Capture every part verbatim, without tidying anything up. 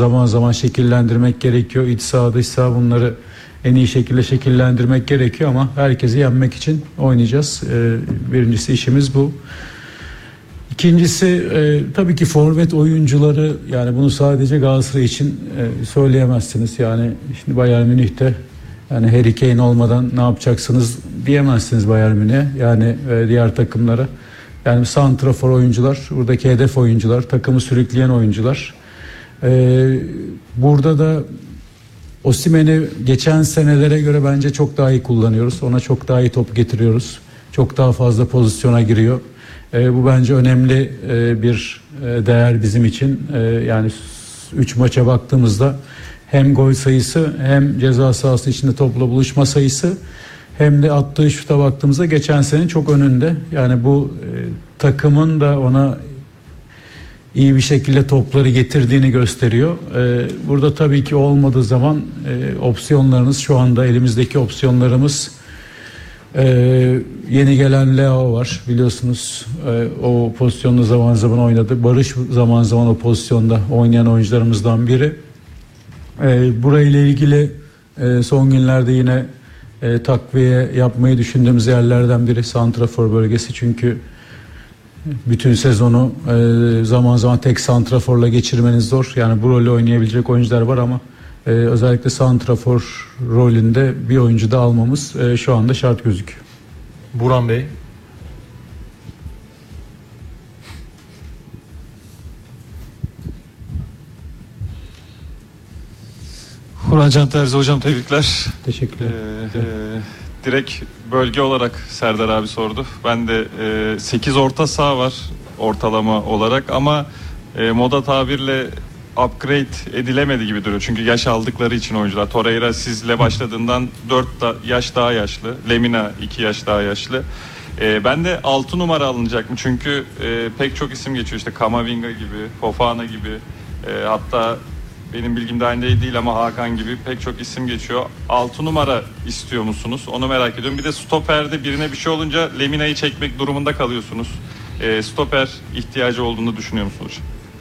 zaman zaman şekillendirmek gerekiyor. İç saha dış saha bunları en iyi şekilde şekillendirmek gerekiyor ama herkesi yenmek için oynayacağız. Ee, birincisi işimiz bu. İkincisi e, tabii ki forvet oyuncuları, yani bunu sadece Galatasaray için e, söyleyemezsiniz. Yani şimdi Bayern Münih'te yani Harry Kane olmadan ne yapacaksınız diyemezsiniz Bayern Münih'e, yani e, diğer takımlara. Yani santrafor oyuncular, buradaki hedef oyuncular, takımı sürükleyen oyuncular. E, burada da Osimhen'i geçen senelere göre bence çok daha iyi kullanıyoruz. Ona çok daha iyi top getiriyoruz. Çok daha fazla pozisyona giriyor. E, bu bence önemli e, bir e, değer bizim için. E, yani üç maça baktığımızda hem gol sayısı hem ceza sahası içinde topla buluşma sayısı hem de attığı şuta baktığımızda geçen sene çok önünde. Yani bu e, takımın da ona iyi bir şekilde topları getirdiğini gösteriyor. E, burada tabii ki olmadığı zaman e, opsiyonlarınız, şu anda elimizdeki opsiyonlarımız, Ee, yeni gelen Leo var biliyorsunuz, ee, o pozisyonda zaman zaman oynadı. Barış zaman zaman o pozisyonda oynayan oyuncularımızdan biri. Ee, burayla ilgili e, son günlerde yine e, takviye yapmayı düşündüğümüz yerlerden biri santrafor bölgesi. Çünkü bütün sezonu e, zaman zaman tek santraforla geçirmeniz zor. Yani bu rolü oynayabilecek oyuncular var ama Ee, özellikle santrafor rolünde bir oyuncu da almamız e, şu anda şart gözüküyor. Burhan Bey. Burhan Can Terzi hocam, tebrikler. Teşekkürler. Ee, e, direkt bölge olarak Serdar abi sordu. Ben de e, sekiz orta saha var ortalama olarak ama e, moda tabirle upgrade edilemedi gibi duruyor. Çünkü yaş aldıkları için oyuncular. Torreira sizle başladığından dört da, yaş daha yaşlı. Lemina iki yaş daha yaşlı. Ee, ben de altı numara alınacak mı? Çünkü e, pek çok isim geçiyor. İşte Kamavinga gibi, Fofana gibi. E, hatta benim bilgim dahilinde değil ama Hakan gibi pek çok isim geçiyor. altı numara istiyor musunuz? Onu merak ediyorum. Bir de stoperde birine bir şey olunca Lemina'yı çekmek durumunda kalıyorsunuz. E, stoper ihtiyacı olduğunu düşünüyor musunuz?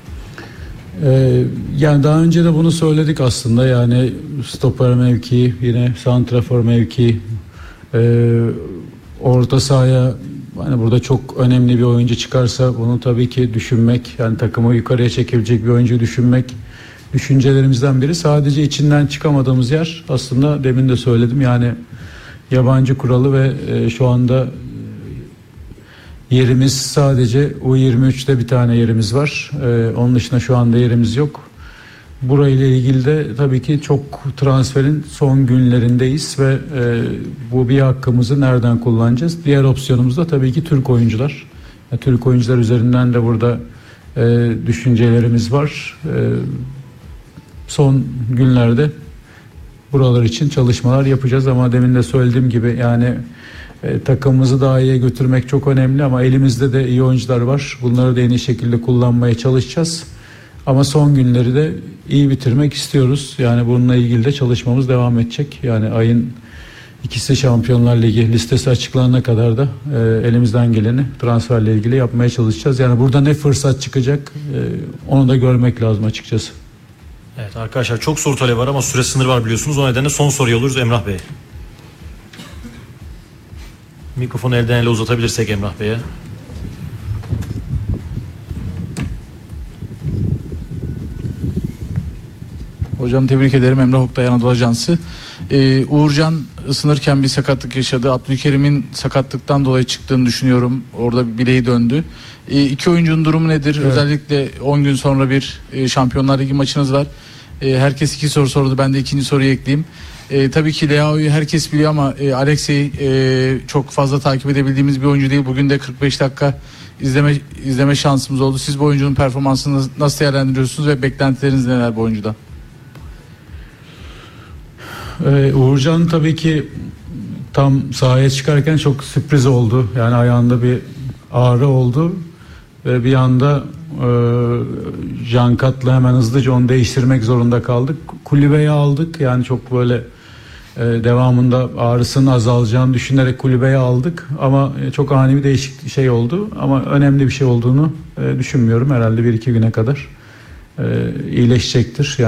Ee, yani daha önce de bunu söyledik aslında, yani stoper mevkii, yine santrafor mevkii, ee, orta sahaya hani burada çok önemli bir oyuncu çıkarsa bunu tabii ki düşünmek, yani takımı yukarıya çekebilecek bir oyuncu düşünmek düşüncelerimizden biri. Sadece içinden çıkamadığımız yer aslında demin de söyledim, yani yabancı kuralı ve e, şu anda yerimiz sadece U yirmi üçte bir tane yerimiz var. Ee, onun dışında şu anda yerimiz yok. Burayla ilgili de tabii ki çok transferin son günlerindeyiz ve e, bu bir hakkımızı nereden kullanacağız? Diğer opsiyonumuz da tabii ki Türk oyuncular. Yani Türk oyuncular üzerinden de burada e, düşüncelerimiz var. E, son günlerde buralar için çalışmalar yapacağız ama demin de söylediğim gibi yani E, takımımızı daha iyiye götürmek çok önemli ama elimizde de iyi oyuncular var. Bunları da en iyi şekilde kullanmaya çalışacağız. Ama son günleri de iyi bitirmek istiyoruz. Yani bununla ilgili de çalışmamız devam edecek. Yani ayın ikisi Şampiyonlar Ligi listesi açıklanana kadar da e, elimizden geleni transferle ilgili yapmaya çalışacağız. Yani burada ne fırsat çıkacak e, onu da görmek lazım açıkçası. Evet arkadaşlar, çok soru talebi var ama süre sınırı var biliyorsunuz. O nedenle son soruyu alıyoruz. Emrah Bey. Mikrofonu elden ele uzatabilirsek Emrah Bey'e. Hocam tebrik ederim. Emrah Oktay, Anadolu Ajansı. Ee, Uğurcan ısınırken bir sakatlık yaşadı. Abdülkerim'in sakatlıktan dolayı çıktığını düşünüyorum. Orada bileği döndü. Ee, iki oyuncunun durumu nedir? Evet. Özellikle on gün sonra bir e, Şampiyonlar Ligi maçınız var. E, herkes iki soru sordu. Ben de ikinci soruyu ekleyeyim. E, tabii ki Leao'yu herkes biliyor ama e, Alexey e, çok fazla takip edebildiğimiz bir oyuncu değil. Bugün de kırk beş dakika izleme izleme şansımız oldu. Siz bu oyuncunun performansını nasıl değerlendiriyorsunuz ve beklentileriniz neler bu oyuncudan? Ee, Uğurcan tabii ki tam sahaya çıkarken çok sürpriz oldu. Yani ayağında bir ağrı oldu ve bir anda e, Jankat'la hemen hızlıca onu değiştirmek zorunda kaldık. Kulübeye aldık, yani çok böyle e, devamında ağrısının azalacağını düşünerek kulübeye aldık ama e, çok ani bir değişik şey oldu ama önemli bir şey olduğunu e, düşünmüyorum. Herhalde bir iki güne kadar e, iyileşecektir. Yani